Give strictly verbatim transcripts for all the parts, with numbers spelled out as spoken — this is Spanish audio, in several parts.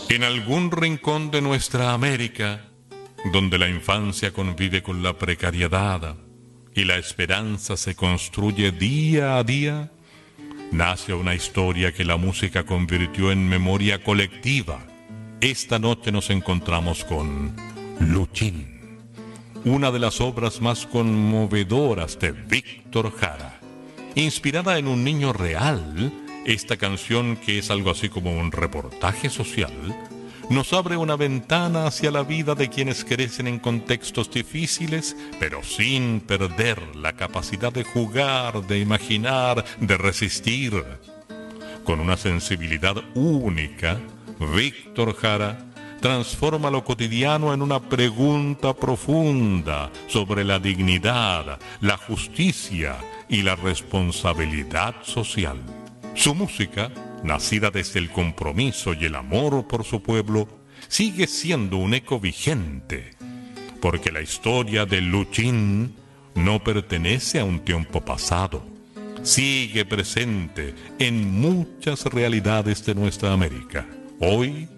En algún rincón de nuestra América, donde la infancia convive con la precariedad y la esperanza se construye día a día, nace una historia que la música convirtió en memoria colectiva. Esta noche nos encontramos con Luchín, una de las obras más conmovedoras de Víctor Jara. Inspirada en un niño real, esta canción, que es algo así como un reportaje social, nos abre una ventana hacia la vida de quienes crecen en contextos difíciles, pero sin perder la capacidad de jugar, de imaginar, de resistir. Con una sensibilidad única, Víctor Jara transforma lo cotidiano en una pregunta profunda sobre la dignidad, la justicia y la responsabilidad social. Su música, nacida desde el compromiso y el amor por su pueblo, sigue siendo un eco vigente, porque la historia de Luchín no pertenece a un tiempo pasado, sigue presente en muchas realidades de nuestra América. Hoy,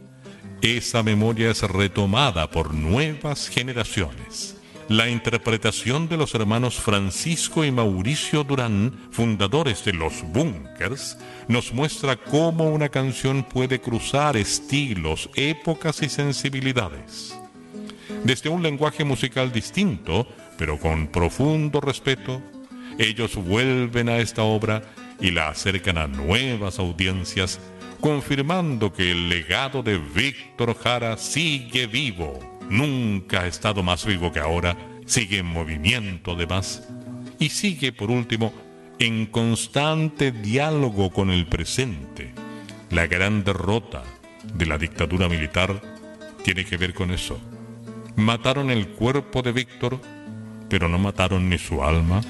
esa memoria es retomada por nuevas generaciones. La interpretación de los hermanos Francisco y Mauricio Durán, fundadores de Los Bunkers, nos muestra cómo una canción puede cruzar estilos, épocas y sensibilidades. Desde un lenguaje musical distinto, pero con profundo respeto, ellos vuelven a esta obra y la acercan a nuevas audiencias, confirmando que el legado de Víctor Jara sigue vivo. Nunca ha estado más vivo que ahora, sigue en movimiento además, y sigue, por último, en constante diálogo con el presente. La gran derrota de la dictadura militar tiene que ver con eso. Mataron el cuerpo de Víctor, pero no mataron ni su alma,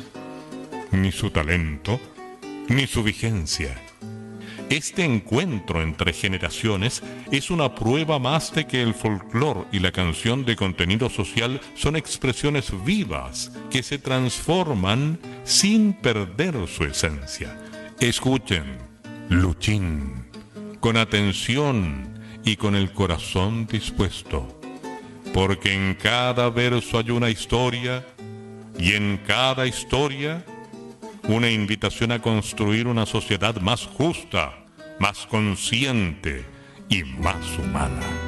ni su talento, ni su vigencia. Este encuentro entre generaciones es una prueba más de que el folclore y la canción de contenido social son expresiones vivas que se transforman sin perder su esencia. Escuchen Luchín con atención y con el corazón dispuesto, porque en cada verso hay una historia y en cada historia una invitación a construir una sociedad más justa, más consciente y más humana.